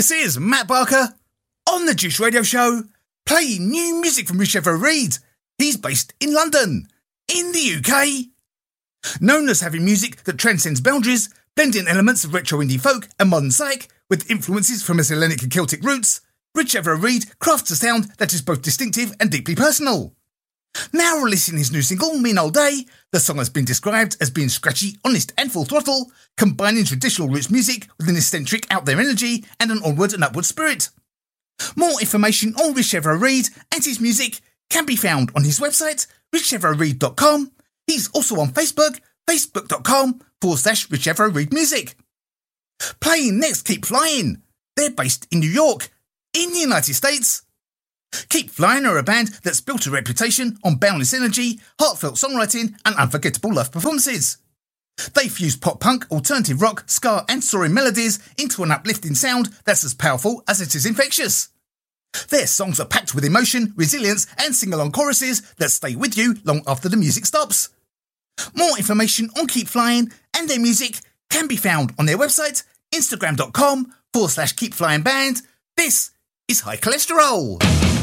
This is Matt Barker on the Juice Radio Show, playing new music from Rich Everett Reed. He's based in London, in the UK. Known as having music that transcends boundaries, blending elements of retro indie folk and modern psych with influences from his Hellenic and Celtic roots, Rich Everett Reed crafts a sound that is both distinctive and deeply personal. Now releasing his new single, Mean Old Day, the song has been described as being scratchy, honest and full throttle, combining traditional roots music with an eccentric out there energy and an onward and upward spirit. More information on Rich Everett Reed and his music can be found on his website, richeverreed.com. He's also on Facebook, facebook.com/Rich Everett Reed Music. Playing next, Keep Flying. They're based in New York, in the United States. Keep Flying are a band that's built a reputation on boundless energy, heartfelt songwriting and unforgettable live performances. They fuse pop-punk, alternative rock, ska and soaring melodies into an uplifting sound that's as powerful as it is infectious. Their songs are packed with emotion, resilience and sing-along choruses that stay with you long after the music stops. More information on Keep Flying and their music can be found on their website, instagram.com/Keep Flying Band. This is High Cholesterol.